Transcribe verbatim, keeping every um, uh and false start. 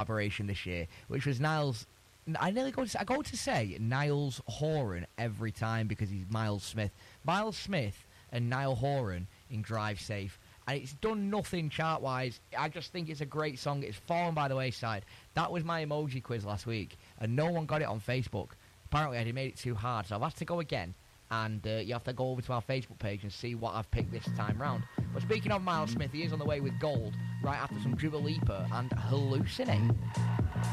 collaboration this year, which was Niles. I nearly go to, I go to say Niles Horan every time because he's Miles Smith. Miles Smith and Niall Horan in Drive Safe. And it's done nothing chart-wise. I just think it's a great song. It's fallen by the wayside. That was my emoji quiz last week, and no one got it on Facebook. Apparently, I made it too hard, so I've had to go again. And uh, you have to go over to our Facebook page and see what I've picked this time round. But speaking of Miles Smith, he is on the way with Gold right after some Dua Lipa and Hallucinate.